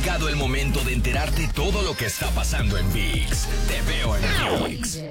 llegado el momento de enterarte todo lo que está pasando en ViX. Te veo en ViX.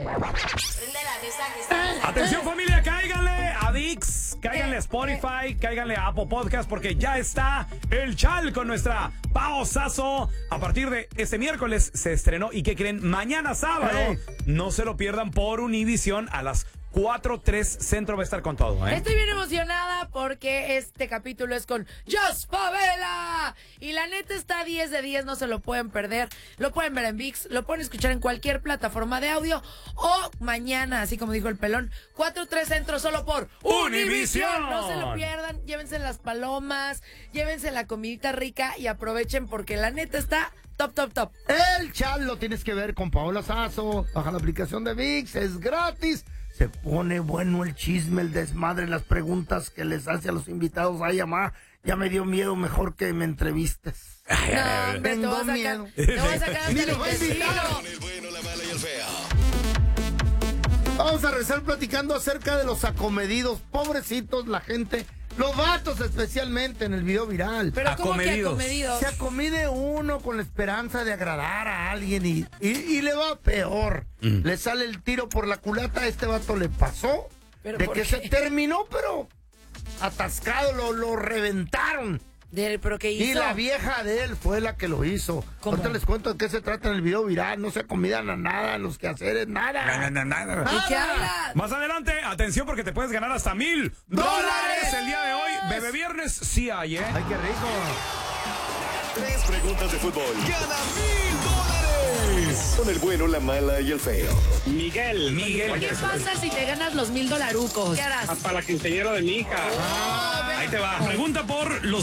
Atención familia, cáiganle a ViX, cáiganle a Spotify, cáiganle a Apple Podcast, porque ya está el Chal con nuestra Pao Sasso. A partir de este miércoles se estrenó, y ¿qué creen? Mañana sábado, no se lo pierdan por Univision a las 4:03 Centro. Va a estar con todo, ¿eh? Estoy bien emocionada porque este capítulo es con Jos Favela. Y la neta está 10 de 10, no se lo pueden perder. Lo pueden ver en ViX, lo pueden escuchar en cualquier plataforma de audio. O mañana, así como dijo el pelón, 4:03 Centro solo por Univision. No se lo pierdan, llévense las palomas, llévense la comidita rica y aprovechen porque la neta está top, top, top. El Chal lo tienes que ver con Paola Sasso. Baja la aplicación de ViX, es gratis. Se pone bueno el chisme, el desmadre, las preguntas que les hace a los invitados. Ay, mamá, ya me dio miedo, mejor que me entrevistes. No, hombre, te voy a sacar hasta el intestino. El bueno, la mala y el feo. Vamos a rezar platicando acerca de los acomedidos. Pobrecitos, la gente, los vatos especialmente en el video viral. Pero ¿cómo que acomedidos? Se acomide uno con la esperanza de agradar a alguien y le va peor. Le sale el tiro por la culata. A este vato le pasó ¿Pero de por que qué? se terminó, pero atascado, lo reventaron. ¿Pero qué hizo? Y la vieja de él fue la que lo hizo. ¿Cómo? Ahorita les cuento de qué se trata en el video viral. No se acomidan a nada, los quehaceres, nada. Nada. ¿De qué hablas? Más adelante, atención, porque te puedes ganar hasta $1,000 el día de hoy. Bebé Viernes sí hay, ¿eh? Ay, qué rico. 3 preguntas de fútbol. Gana $1,000 con el bueno, la mala y el feo. Miguel, ¿Qué pasa si te ganas los $1,000? ¿Qué harás? para la quinceañera de mi hija. Ahí te va. Pregunta por los